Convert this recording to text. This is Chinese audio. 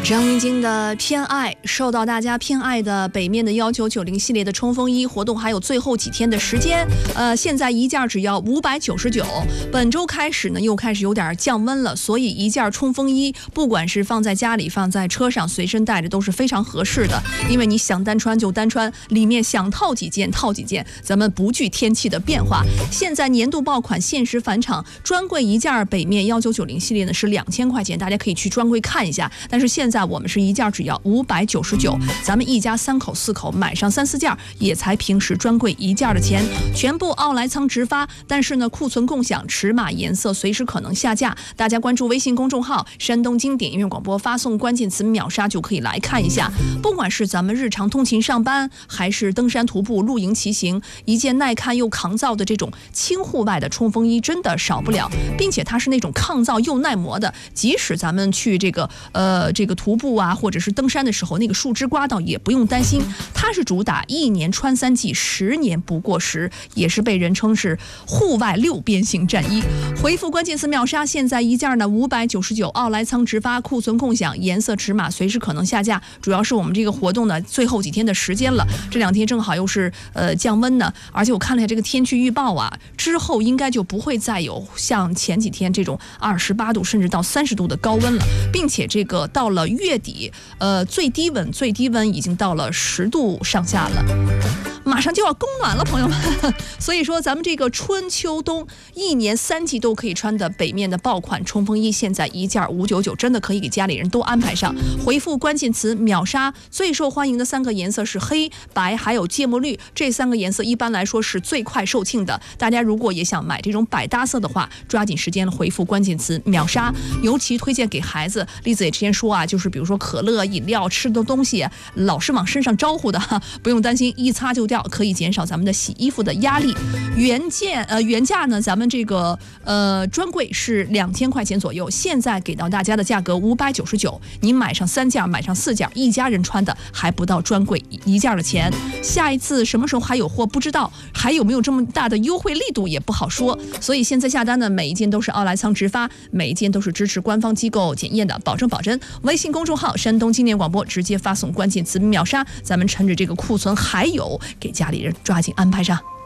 张云京的偏爱，受到大家偏爱的北面的1990系列的冲锋衣活动还有最后几天的时间，现在一件只要599。本周开始呢，又开始有点降温了，所以一件冲锋衣，不管是放在家里、放在车上，随身带着都是非常合适的。因为你想单穿就单穿，里面想套几件套几件，咱们不惧天气的变化。现在年度爆款限时返场，专柜一件北面1990系列呢是2000块钱，大家可以去专柜看一下。但是现在我们是一件只要599，咱们一家3口4口买上3、4件也才平时专柜一件的钱，全部奥莱仓直发。但是呢，库存共享，尺码颜色随时可能下架。大家关注微信公众号山东经典音乐广播，发送关键词秒杀就可以来看一下。不管是咱们日常通勤上班，还是登山徒步、露营骑行，一件耐看又抗造的这种轻户外的冲锋衣真的少不了，并且它是那种抗造又耐磨的，即使咱们去这个徒步啊，或者是登山的时候，那个树枝刮到也不用担心。它是主打1年穿3季，10年不过时，也是被人称是户外6边形战衣。回复关键词秒杀，现在一件呢599，奥莱仓直发，库存共享，颜色尺码随时可能下架。主要是我们这个活动呢最后几天的时间了，这2天正好又是降温呢，而且我看了一下这个天气预报啊，之后应该就不会再有像前几天这种28度甚至到30度的高温了，并且这个到了月底，最低温已经到了10度上下了，马上就要供暖了，朋友们。所以说咱们这个春秋冬1年3季都可以穿的北面的爆款冲锋衣，现在一件599，真的可以给家里人都安排上。回复关键词秒杀，最受欢迎的3个颜色是黑白还有芥末绿，这3个颜色一般来说是最快售罄的。大家如果也想买这种百搭色的话，抓紧时间回复关键词秒杀。尤其推荐给孩子，栗子也之前说啊，就是比如说可乐、饮料、吃的东西老是往身上招呼的，不用担心一擦就掉，可以减少咱们的洗衣服的压力。原价呢，咱们这个专柜是2000块钱左右，现在给到大家的价格599，你买上3件买上4件，一家人穿的还不到专柜一件的钱。下一次什么时候还有货不知道，还有没有这么大的优惠力度也不好说，所以现在下单的每一件都是奥莱仓直发，每一件都是支持官方机构检验的，保证保真。微信公众号山东经典广播，直接发送关键词秒杀，咱们趁着这个库存还有，给家里人抓紧安排上。